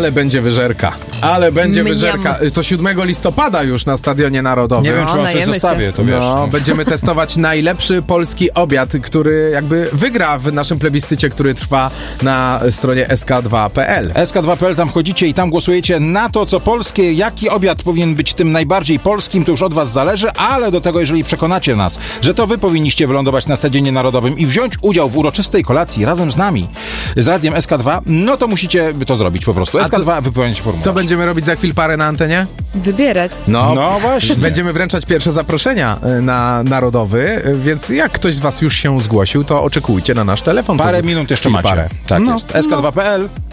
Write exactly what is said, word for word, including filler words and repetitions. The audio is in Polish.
Ale będzie wyżerka. Ale będzie Mniam. wyżerka. To siódmego listopada już na Stadionie Narodowym. Nie wiem, czy No, wam coś najemy się. zostawię, to wiesz. No, będziemy testować najlepszy polski obiad, który jakby wygra w naszym plebiscycie, który trwa na stronie S K dwa kropka P L. S K dwa kropka P L, tam wchodzicie i tam głosujecie na to, co polskie, jaki obiad powinien być tym najbardziej polskim, to już od was zależy, ale do tego, jeżeli przekonacie nas, że to wy powinniście wylądować na Stadionie Narodowym i wziąć udział w uroczystej kolacji razem z nami, z Radiem S K dwa, no to musicie to zrobić po prostu. S K dwa wypełniacie formularz. Co będziemy robić za chwil parę na antenie? Wybierać. No, No właśnie. Będziemy wręczać pierwsze zaproszenia y, na Narodowy, y, więc jak ktoś z was już się zgłosił, to oczekujcie na nasz telefon. To Parę z- minut jeszcze chwil macie. Parę. Tak No, jest. S K dwa kropka P L